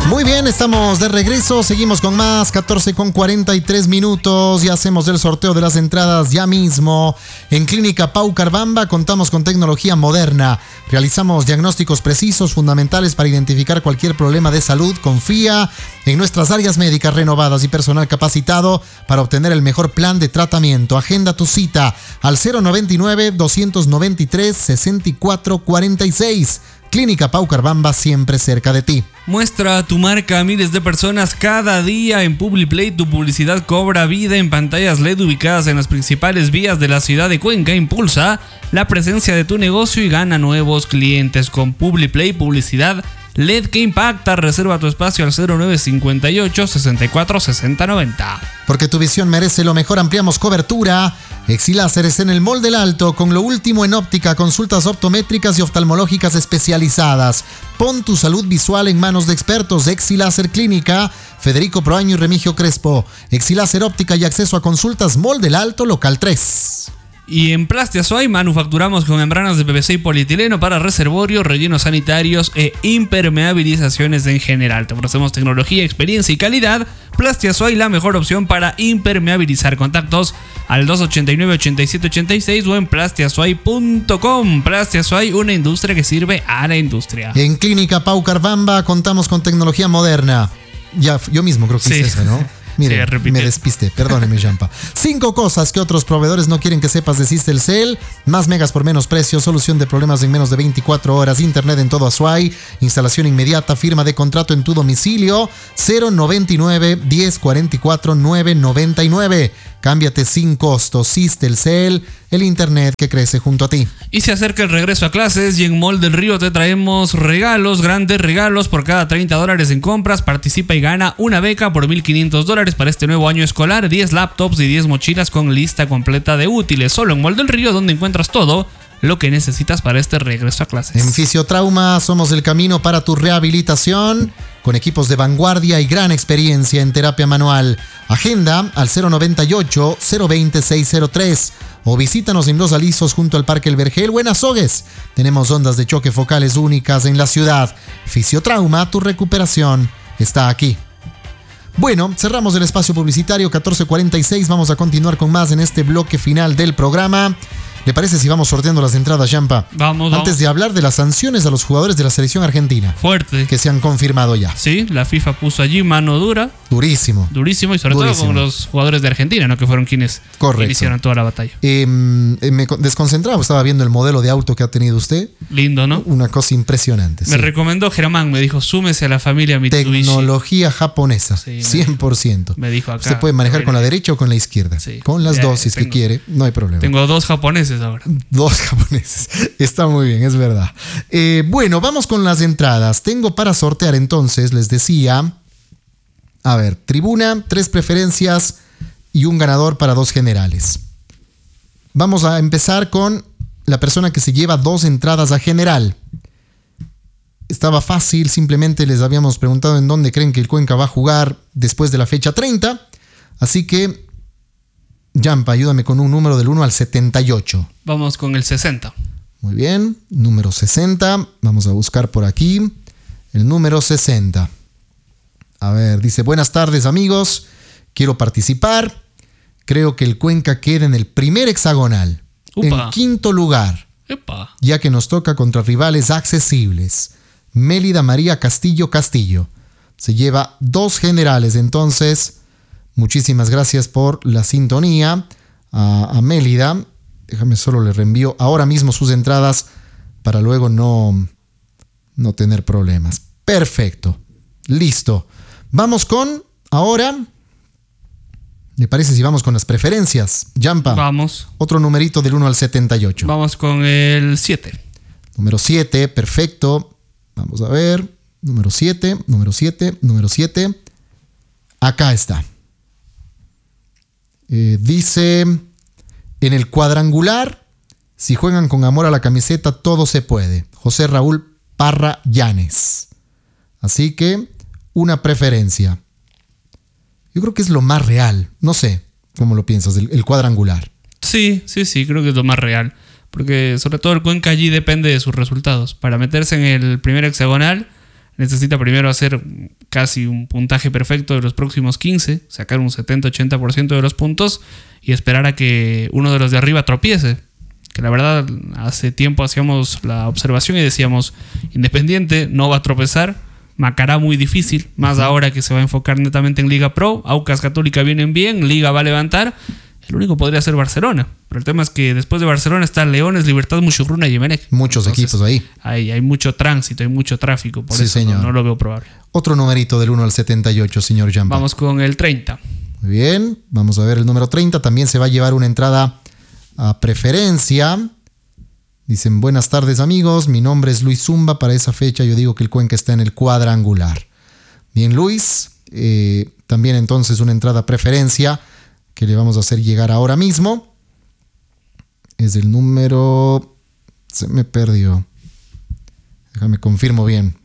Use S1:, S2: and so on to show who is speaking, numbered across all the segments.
S1: Muy bien, estamos de regreso, seguimos con más, 14:43 y hacemos el sorteo de las entradas ya mismo. En Clínica Pau Carbamba contamos con tecnología moderna, realizamos diagnósticos precisos, fundamentales para identificar cualquier problema de salud. Confía en nuestras áreas médicas renovadas y personal capacitado para obtener el mejor plan de tratamiento. Agenda tu cita al 099-293-6446. Clínica Pau Carbamba, siempre cerca de ti.
S2: Muestra tu marca a miles de personas cada día en PubliPlay. Tu publicidad cobra vida en pantallas LED ubicadas en las principales vías de la ciudad de Cuenca. Impulsa la presencia de tu negocio y gana nuevos clientes con PubliPlay, publicidad LED que impacta. Reserva tu espacio al 0958 64 60 90.
S1: Porque tu visión merece lo mejor, ampliamos cobertura. Exiláser es en el Mall del Alto con lo último en óptica, consultas optométricas y oftalmológicas especializadas. Pon tu salud visual en manos de expertos. Exiláser Clínica, Federico Proaño y Remigio Crespo. Exiláser Óptica y acceso a consultas, Mall del Alto, local 3.
S2: Y en Plastiasoy manufacturamos con membranas de PVC y polietileno para reservorios, rellenos sanitarios e impermeabilizaciones en general. Te ofrecemos tecnología, experiencia y calidad. Plastiasoy, la mejor opción para impermeabilizar. Contactos al 289-8786 o en plastiasoy.com. Plastiasoy, una industria que sirve a la industria.
S1: En Clínica Pau Carbamba contamos con tecnología moderna. Ya, yo mismo creo que
S2: sí.
S1: Es esa, ¿no? Mire, sí, me despisté, perdóneme, Jampa. 5 cosas que otros proveedores no quieren que sepas de Sistelcel: más megas por menos precio, solución de problemas en menos de 24 horas, internet en todo Azuay, instalación inmediata, firma de contrato en tu domicilio. 099-1044-999. Cámbiate sin costo. Sistelcel, el internet que crece junto a ti.
S2: Y se acerca el regreso a clases y en Mall del Río te traemos regalos, grandes regalos. Por cada $30 en compras, participa y gana una beca por $1,500 para este nuevo año escolar, 10 laptops y 10 mochilas con lista completa de útiles. Solo en Mall del Río, donde encuentras todo lo que necesitas para este regreso a clases.
S1: En Fisiotrauma somos el camino para tu rehabilitación, con equipos de vanguardia y gran experiencia en terapia manual. Agenda al 098-020-603 o visítanos en Los Alisos junto al Parque El Vergel o en Azogues. Tenemos ondas de choque focales únicas en la ciudad. Fisiotrauma, tu recuperación está aquí. Bueno, cerramos el espacio publicitario, 14:46. Vamos a continuar con más en este bloque final del programa. ¿Le parece si vamos sorteando las entradas, Jampa?
S2: Vamos.
S1: Antes de hablar de las sanciones a los jugadores de la selección argentina.
S2: Fuerte.
S1: Que se han confirmado ya.
S2: Sí, la FIFA puso allí mano dura.
S1: Durísimo.
S2: Durísimo y sobre todo con los jugadores de Argentina, ¿no? Que fueron quienes iniciaron toda la batalla.
S1: Me desconcentraba, estaba viendo el modelo de auto que ha tenido usted.
S2: Lindo, ¿no?
S1: Una cosa impresionante.
S2: Me recomendó Germán, me dijo, súmese a la familia Mitsubishi.
S1: Tecnología japonesa,
S2: sí,
S1: 100%.
S2: Me dijo acá.
S1: Usted puede manejar con la derecha o con la izquierda.
S2: Sí.
S1: Con las dos, si es que quiere, no hay problema.
S2: Tengo 2 japoneses ahora.
S1: 2 japoneses. Está muy bien, es verdad. Bueno, vamos con las entradas. Tengo para sortear entonces, les decía, a ver, tribuna, 3 preferencias y un ganador para 2 generales. Vamos a empezar con la persona que se lleva 2 entradas a general. Estaba fácil, simplemente les habíamos preguntado en dónde creen que el Cuenca va a jugar después de la fecha 30. Así que, Jampa, ayúdame con un número del 1 al 78.
S2: Vamos con el 60.
S1: Muy bien, número 60. Vamos a buscar por aquí el número 60. A ver, dice: buenas tardes, amigos. Quiero participar. Creo que el Cuenca queda en el primer hexagonal.
S2: Upa.
S1: En quinto lugar.
S2: Epa.
S1: Ya que nos toca contra rivales accesibles. Mélida María Castillo. Se lleva 2 generales, entonces. Muchísimas gracias por la sintonía a Mélida. Déjame solo le reenvío ahora mismo sus entradas para luego no tener problemas. Perfecto. Listo. Vamos con ahora. ¿Le parece si vamos con las preferencias? Jampa.
S2: Vamos.
S1: Otro numerito del 1 al 78.
S2: Vamos con el 7.
S1: Número 7, perfecto. Vamos a ver. Número 7. Acá está. Dice: en el cuadrangular, si juegan con amor a la camiseta, todo se puede. José Raúl Parra Llanes. Así que, una preferencia. Yo creo que es lo más real. No sé cómo lo piensas, el cuadrangular.
S2: Sí, creo que es lo más real. Porque sobre todo el Cuenca allí depende de sus resultados. Para meterse en el primer hexagonal necesita primero hacer casi un puntaje perfecto de los próximos 15, sacar un 70-80% de los puntos y esperar a que uno de los de arriba tropiece. Que la verdad, hace tiempo hacíamos la observación y decíamos, Independiente no va a tropezar, Macará muy difícil, más ahora que se va a enfocar netamente en Liga Pro, Aucas Católica vienen bien, Liga va a levantar, el único podría ser Barcelona, pero el tema es que después de Barcelona está Leones, Libertad, Mushurruna y Emelec.
S1: Muchos equipos ahí.
S2: Hay mucho tránsito, hay mucho tráfico, por
S1: sí,
S2: eso
S1: señor.
S2: No lo veo probable.
S1: Otro numerito del 1 al 78, señor Jampa.
S2: Vamos con el 30.
S1: Muy bien, vamos a ver el número 30, también se va a llevar una entrada a preferencia. Dicen, buenas tardes amigos, mi nombre es Luis Zumba, para esa fecha yo digo que el Cuenca está en el cuadrangular. Bien Luis, también entonces una entrada a preferencia que le vamos a hacer llegar ahora mismo. Es el número... se me perdió. Déjame confirmo bien.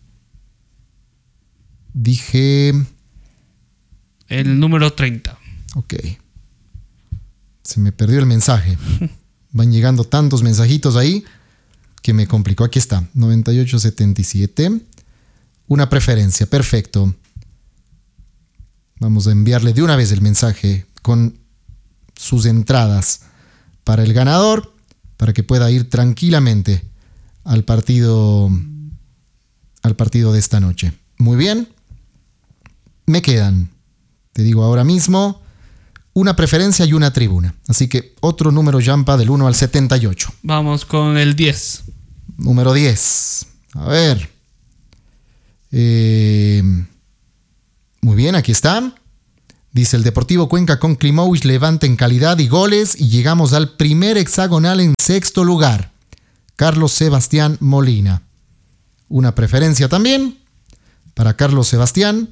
S1: Dije...
S2: el número 30.
S1: Ok. Se me perdió el mensaje. Van llegando tantos mensajitos ahí que me complicó. Aquí está, 9877. Una preferencia, perfecto. Vamos a enviarle de una vez el mensaje con sus entradas para el ganador, para que pueda ir tranquilamente al partido de esta noche. Muy bien. Me quedan, te digo ahora mismo, una preferencia y una tribuna. Así que otro número Jampa del 1 al 78.
S2: Vamos con el 10.
S1: Número 10. A ver. Muy bien, aquí está. Dice el Deportivo Cuenca con Klimovic levanta en calidad y goles y llegamos al primer hexagonal en sexto lugar. Carlos Sebastián Molina. Una preferencia también para Carlos Sebastián,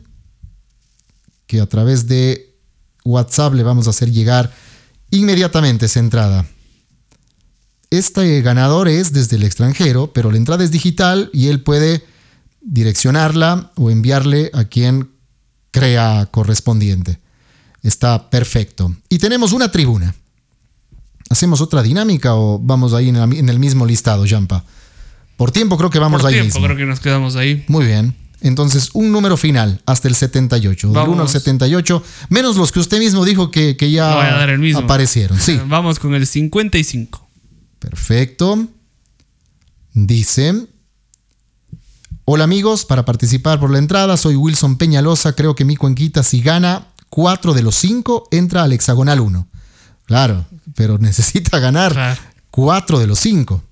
S1: que a través de WhatsApp le vamos a hacer llegar inmediatamente esa entrada. Este ganador es desde el extranjero, pero la entrada es digital y él puede direccionarla o enviarle a quien crea correspondiente. Está perfecto. Y tenemos una tribuna. ¿Hacemos otra dinámica o vamos ahí en el mismo listado, Jampa? Por tiempo creo que vamos ahí mismo.
S2: Creo que nos quedamos ahí.
S1: Muy bien. Entonces, un número final hasta el 78. Del 1 al 78, menos los que usted mismo dijo que ya
S2: voy a dar el mismo.
S1: Aparecieron. Sí.
S2: Vamos con el 55.
S1: Perfecto. Dice: hola amigos, para participar por la entrada soy Wilson Peñalosa. Creo que mi Cuenquita, si gana 4 de los 5, entra al hexagonal 1. Claro, pero necesita ganar 4 de los 5.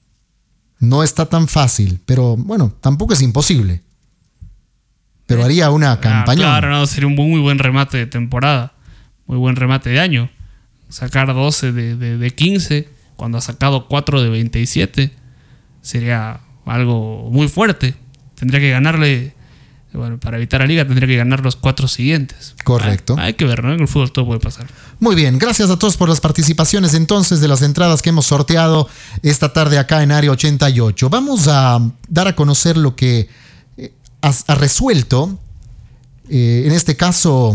S1: No está tan fácil, pero bueno, tampoco es imposible. Pero haría una campaña.
S2: Claro, no, sería un muy buen remate de temporada. Muy buen remate de año. Sacar 12 de 15 cuando ha sacado 4 de 27 sería algo muy fuerte. Tendría que ganarle, bueno, para evitar la liga tendría que ganar los 4 siguientes.
S1: Correcto.
S2: Hay que ver, ¿no? En el fútbol todo puede pasar.
S1: Muy bien, gracias a todos por las participaciones entonces de las entradas que hemos sorteado esta tarde acá en Área 88. Vamos a dar a conocer lo que ha resuelto, en este caso,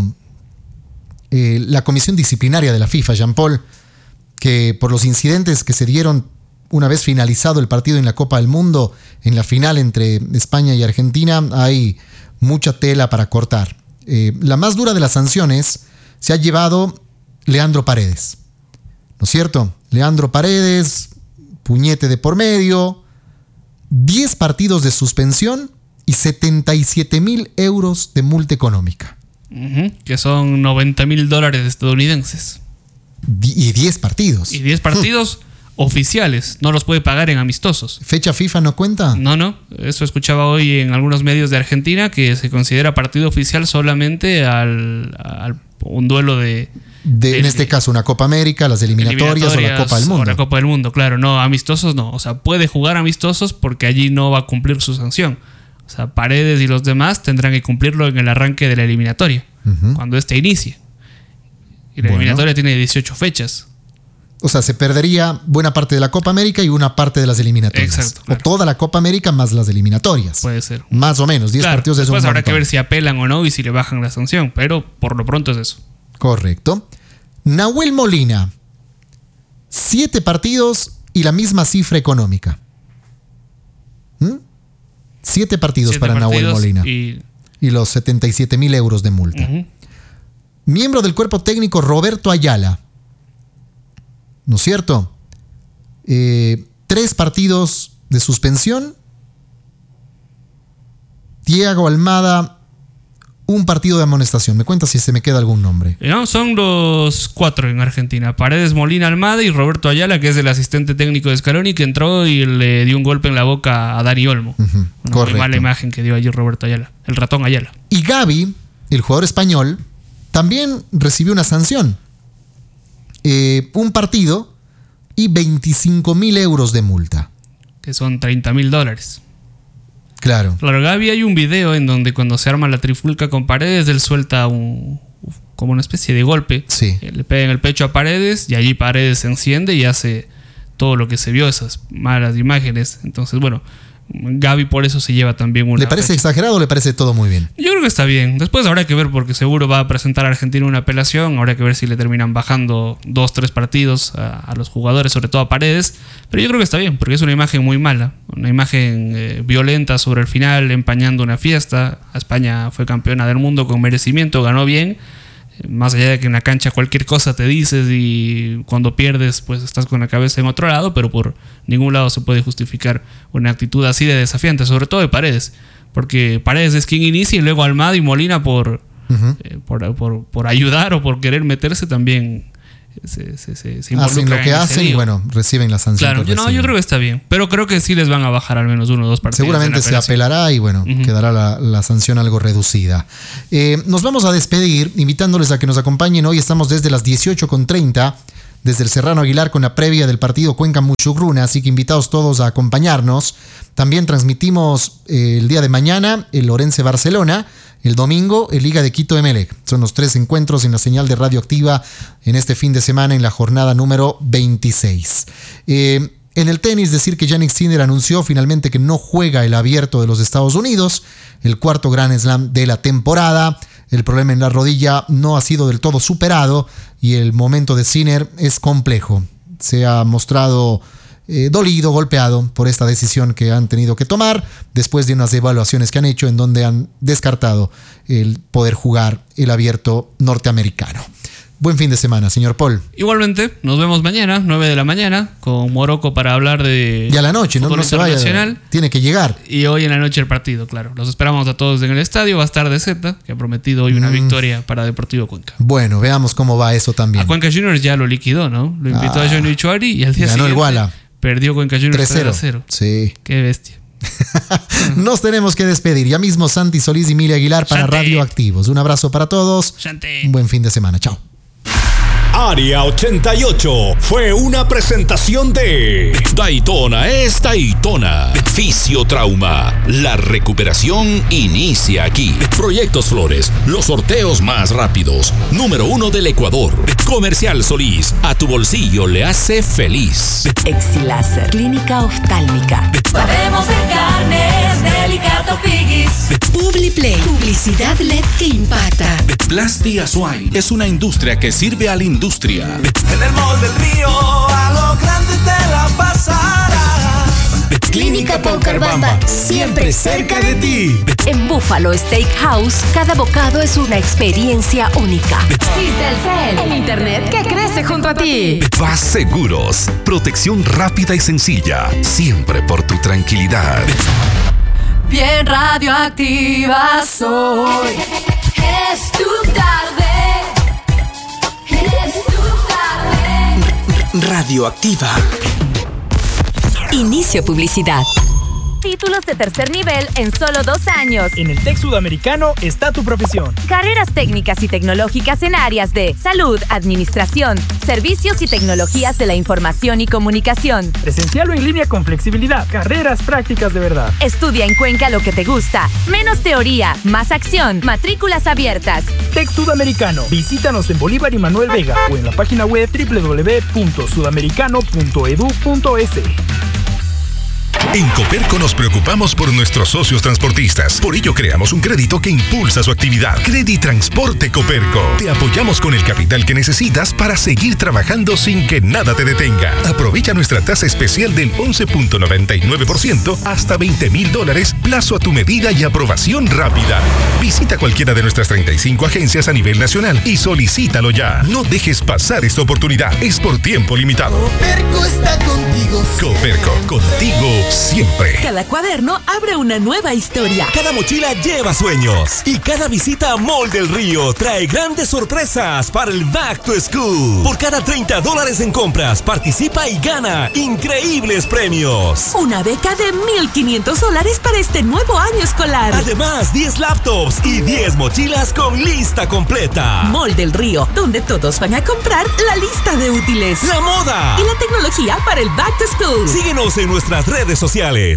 S1: la comisión disciplinaria de la FIFA, Jean-Paul, que por los incidentes que se dieron una vez finalizado el partido en la Copa del Mundo, en la final entre España y Argentina, hay mucha tela para cortar. La más dura de las sanciones se ha llevado Leandro Paredes, ¿no es cierto? Leandro Paredes, puñete de por medio, 10 partidos de suspensión y 77,000 euros de multa económica.
S2: Que son $90,000 estadounidenses.
S1: Y 10 partidos.
S2: Y 10 partidos oficiales. No los puede pagar en amistosos.
S1: ¿Fecha FIFA no cuenta?
S2: No. Eso escuchaba hoy en algunos medios de Argentina, que se considera partido oficial solamente al un duelo en
S1: este caso, una Copa América, las eliminatorias o la Copa del Mundo.
S2: O la Copa del Mundo, claro. No, amistosos no. O sea, puede jugar amistosos porque allí no va a cumplir su sanción. O sea, Paredes y los demás tendrán que cumplirlo en el arranque de la eliminatoria, cuando éste inicie. Y la eliminatoria tiene 18 fechas.
S1: O sea, se perdería buena parte de la Copa América y una parte de las eliminatorias.
S2: Exacto. Claro.
S1: O toda la Copa América más las eliminatorias.
S2: Puede ser.
S1: Más o menos, 10 partidos es un montón.
S2: Habrá que ver si apelan o no y si le bajan la sanción, pero por lo pronto es eso.
S1: Correcto. Nahuel Molina, 7 partidos y la misma cifra económica. 7 partidos para Nahuel Molina. Y los 77,000 euros de multa. Miembro del cuerpo técnico Roberto Ayala. ¿No es cierto? 3 partidos de suspensión. Diego Almada, 1 partido de amonestación. Me cuenta si se me queda algún nombre.
S2: No, son los 4 en Argentina. Paredes, Molina, Almada y Roberto Ayala, que es el asistente técnico de Scaloni, que entró y le dio un golpe en la boca a Dani Olmo. Una muy mala imagen que dio allí Roberto Ayala, el ratón Ayala.
S1: Y Gavi, el jugador español, también recibió una sanción. 1 partido y 25,000 euros de multa.
S2: Que son $30,000.
S1: Claro,
S2: Gavi, hay un video en donde cuando se arma la trifulca con Paredes, él suelta como una especie de golpe.
S1: Sí.
S2: Le pega en el pecho a Paredes y allí Paredes se enciende y hace todo lo que se vio, esas malas imágenes. Entonces, bueno, Gavi por eso se lleva también una...
S1: ¿Le parece exagerado o le parece todo muy bien?
S2: Yo creo que está bien. Después habrá que ver, porque seguro va a presentar a Argentina una apelación. Habrá que ver si le terminan bajando 2-3 partidos a los jugadores, sobre todo a Paredes. Pero yo creo que está bien, porque es una imagen muy mala. Una imagen violenta sobre el final, empañando una fiesta. España fue campeona del mundo con merecimiento, ganó bien. Más allá de que en la cancha cualquier cosa te dices y cuando pierdes pues estás con la cabeza en otro lado, pero por ningún lado se puede justificar una actitud así de desafiante, sobre todo de Paredes, porque Paredes es quien inicia y luego Almada y Molina por ayudar o por querer meterse también se
S1: hacen lo que hacen y bueno, reciben la sanción.
S2: Claro, yo creo que está bien, pero creo que sí les van a bajar al menos 1 o 2 partidos.
S1: Seguramente se apelará y bueno, quedará la sanción algo reducida. Nos vamos a despedir invitándoles a que nos acompañen. Hoy estamos desde las 18:30 desde el Serrano Aguilar con la previa del partido Cuenca-Muchugruna, así que invitados todos a acompañarnos. También transmitimos el día de mañana el Orense-Barcelona. El domingo, el Liga de Quito Emelec. Son los 3 encuentros en la señal de Radioactiva en este fin de semana en la jornada número 26. En el tenis, decir que Jannik Sinner anunció finalmente que no juega el Abierto de los Estados Unidos, el 4º Grand Slam de la temporada. El problema en la rodilla no ha sido del todo superado y el momento de Sinner es complejo. Se ha mostrado dolido, golpeado por esta decisión que han tenido que tomar después de unas evaluaciones que han hecho en donde han descartado el poder jugar el Abierto norteamericano. Buen fin de semana, señor Paul.
S2: Igualmente, nos vemos mañana, 9 de la mañana, con Morocco para hablar de...
S1: Y a la noche, no se vaya, tiene que llegar.
S2: Y hoy en la noche el partido, claro. Los esperamos a todos en el estadio. Va a estar DZ, que ha prometido hoy una victoria para Deportivo Cuenca.
S1: Bueno, veamos cómo va eso también.
S2: A Cuenca Juniors ya lo liquidó, ¿no? Lo invitó a Johnny Chuari y al día
S1: ganó
S2: siguiente
S1: el Guala.
S2: Perdió Cuenca Juniors
S1: 3-0. Sí.
S2: Qué bestia.
S1: Nos tenemos que despedir. Ya mismo Santi Solís y Mili Aguilar para Radioactivos. Un abrazo para todos. Un buen fin de semana. Chao.
S3: Área 88 fue una presentación de Daytona es Daytona. Fisiotrauma. La recuperación inicia aquí. Proyectos Flores. Los sorteos más rápidos. Número 1 del Ecuador. Comercial Solís. A tu bolsillo le hace feliz.
S4: Exiláser. Clínica oftálmica.
S5: Sabemos en carnes, Delicato Piggies.
S4: Publiplay. Publicidad LED que impacta.
S3: Plasti Azuay es una industria que sirve a la industria.
S6: En el mall del río, a lo grande te la pasarás.
S4: Clínica Paucarbamba, siempre cerca de ti. En Buffalo Steakhouse, cada bocado es una experiencia única.
S5: Cistelcel, el internet que crece junto a ti.
S3: Vas Seguros, protección rápida y sencilla, siempre por tu tranquilidad.
S5: Bien radioactiva soy. Es tu tarde. Es tu tarde.
S3: Radioactiva.
S4: Inicio publicidad.
S7: Títulos de tercer nivel en solo 2 años.
S8: En el TEC Sudamericano está tu profesión.
S7: Carreras técnicas y tecnológicas en áreas de salud, administración, servicios y tecnologías de la información y comunicación.
S8: Presencial o en línea con flexibilidad. Carreras prácticas de verdad.
S7: Estudia en Cuenca lo que te gusta. Menos teoría, más acción. Matrículas abiertas.
S8: TEC Sudamericano. Visítanos en Bolívar y Manuel Vega o en la página web www.sudamericano.edu.es.
S9: En Coperco nos preocupamos por nuestros socios transportistas. Por ello creamos un crédito que impulsa su actividad. Creditransporte Coperco. Te apoyamos con el capital que necesitas para seguir trabajando sin que nada te detenga. Aprovecha nuestra tasa especial del 11.99% hasta $20,000, plazo a tu medida y aprobación rápida. Visita cualquiera de nuestras 35 agencias a nivel nacional y solicítalo ya. No dejes pasar esta oportunidad. Es por tiempo limitado.
S10: Coperco está contigo siempre.
S9: Coperco, contigo siempre.
S11: Cada cuaderno abre una nueva historia.
S12: Cada mochila lleva sueños. Y cada visita a Mall del Río trae grandes sorpresas para el Back to School. Por cada $30 en compras, participa y gana increíbles premios.
S11: Una beca de $1,500 para este nuevo año escolar.
S12: Además, 10 laptops y 10 mochilas con lista completa.
S11: Mall del Río, donde todos van a comprar la lista de útiles,
S12: la moda
S11: y la tecnología para el Back to School.
S12: Síguenos en nuestras redes sociales.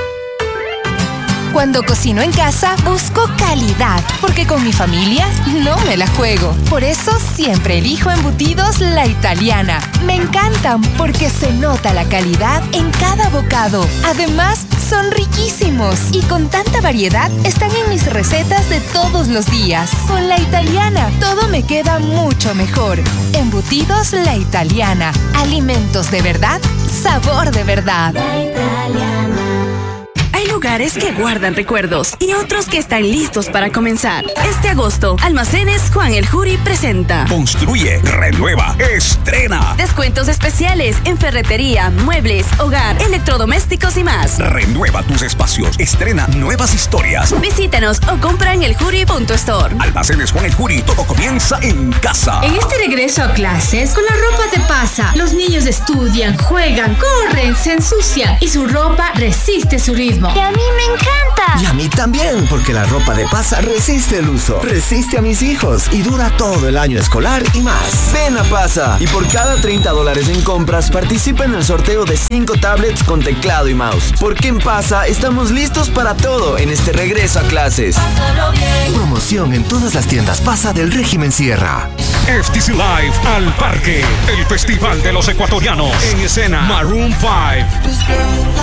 S4: Cuando cocino en casa, busco calidad, porque con mi familia no me la juego. Por eso siempre elijo embutidos La Italiana. Me encantan porque se nota la calidad en cada bocado. Además, son riquísimos y con tanta variedad están en mis recetas de todos los días. Con La Italiana, todo me queda mucho mejor. Embutidos La Italiana. Alimentos de verdad, sabor de verdad.
S13: La Italiana. Hay lugares que guardan recuerdos y otros que están listos para comenzar. Este agosto, Almacenes Juan el Juri presenta
S3: Construye, renueva, estrena.
S13: descuentos especiales en ferretería, muebles, hogar, electrodomésticos y más.
S3: Renueva tus espacios, estrena nuevas historias.
S13: Visítanos o compra en eljuri.store.
S3: Almacenes Juan el Juri, todo comienza en casa.
S14: En este regreso a clases, con la ropa te pasa. Los niños estudian, juegan, corren, se ensucian y su ropa resiste su ritmo.
S15: Y a mí me encanta.
S16: Y a mí también, porque la ropa de Pasa resiste el uso, resiste a mis hijos y dura todo el año escolar y más.
S17: Ven a Pasa y por cada $30 en compras participa en el sorteo de 5 tablets con teclado y mouse. Porque en Pasa estamos listos para todo en este regreso a clases.
S15: Pásalo bien.
S16: Promoción en todas las tiendas Pasa del régimen Sierra.
S3: FTC Live al Parque, el festival de los ecuatorianos. En escena, Maroon 5.